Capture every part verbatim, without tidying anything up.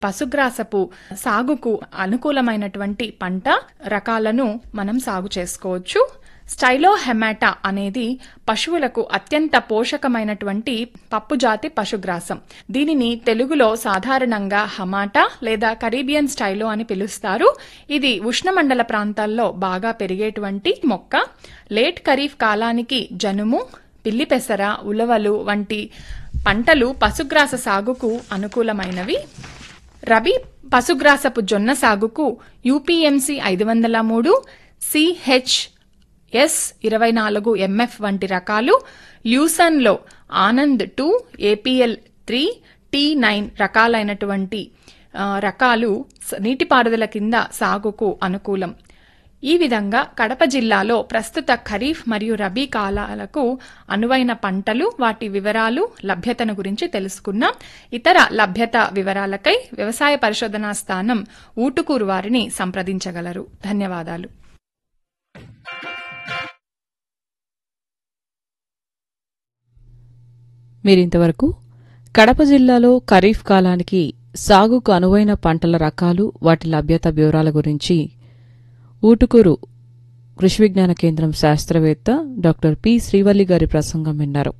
పశుగ్రాసపు సాగుకు అనుకూలమైనటువంటి పంట రకాలను మనం సాగు చేసుకోవచ్చు. స్టైలోహెమాటా అనేది పశువులకు అత్యంత పోషకమైనటువంటి పప్పుజాతి పశుగ్రాసం. దీనిని తెలుగులో సాధారణంగా హమాటా లేదా కరీబియన్ స్టైలో అని పిలుస్తారు. ఇది ఉష్ణమండల ప్రాంతాల్లో బాగా పెరిగేటువంటి మొక్క. లేట్ ఖరీఫ్ కాలానికి జనుము, పిల్లి పెసర, ఉలవలు వంటి పంటలు పశుగ్రాస సాగుకు అనుకూలమైనవి. రబీ పశుగ్రాసపు జొన్న సాగుకు యూపీఎంసీ ఐదు వందల మూడు, సిహెచ్ ఎస్ ఇరవై నాలుగు ఎంఎఫ్ వంటి రకాలు, ల్యూసన్లో Anand two, APL three, T nine రకాలైనటువంటి రకాలు నీటిపారుదల కింద సాగుకు అనుకూలం. ఈ విధంగా కడప జిల్లాలో ప్రస్తుత ఖరీఫ్ మరియు రబీ కాలాలకు అనువైన పంటలు, వాటి వివరాలు, లభ్యతను గురించి తెలుసుకున్నాం. ఇతర లభ్యత వివరాలకై వ్యవసాయ పరిశోధనా స్థానం ఊటుకూరు వారిని సంప్రదించగలరు. ధన్యవాదాలు. మీరింతవరకు కడప జిల్లాలో ఖరీఫ్ కాలానికి సాగుకు అనువైన పంటల రకాలు, వాటి లభ్యత వివరాల గురించి ఊటుకూరు కృషి విజ్ఞాన కేంద్రం శాస్త్రవేత్త డాక్టర్ పి శ్రీవల్లి గారి ప్రసంగం విన్నారు.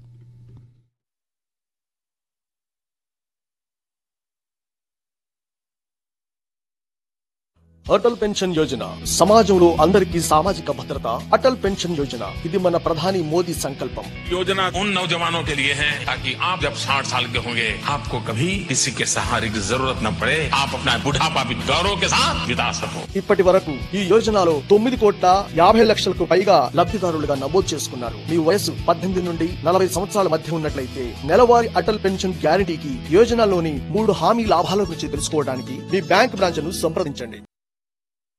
అటల్ పెన్షన్ యోజన సమాజంలో అందరికీ సామాజిక భద్రత. అటల్ పెన్షన్ యోజన ఇది మన ప్రధాని మోదీ సంకల్పం. योजना उन नौजवानों के लिए है ताकि आप जब साठ साल के होंगे आपको कभी किसी के सहारे की जरूरत न पड़े, आप अपना बुढ़ापा भी गौरव के साथ बिता सको. ఇప్పటి వరకు ఈ యోజనలో తొమ్మిది కోట్ల యాభై లక్షలకు పైగా లబ్ధిదారులుగా నమోదు చేసుకున్నారు. మీ వయసు పద్దెనిమిది నుండి నలభై సంవత్సరాల మధ్య ఉన్నట్లయితే నెలవారీ అటల్ పెన్షన్ గ్యారంటీకి యోజనలోని మూడు హామీ లాభాల గురించి తెలుసుకోవడానికి మీ బ్యాంక్ బ్రాంచ్ ను సంప్రదించండి.